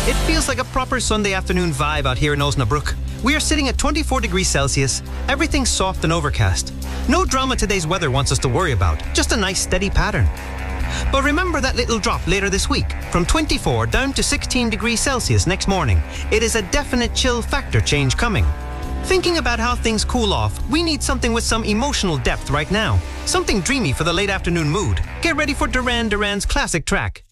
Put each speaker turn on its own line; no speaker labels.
It feels like a proper Sunday afternoon vibe out here in Osnabrück. We are sitting at 24 degrees Celsius, everything's soft and overcast. No drama today's weather wants us to worry about, just a nice steady pattern. But remember that little drop later this week, from 24 down to 16 degrees Celsius next morning. It is a definite chill factor change coming. Thinking about how things cool off, we need something with some emotional depth right now. Something dreamy for the late afternoon mood. Get ready for Duran Duran's classic track,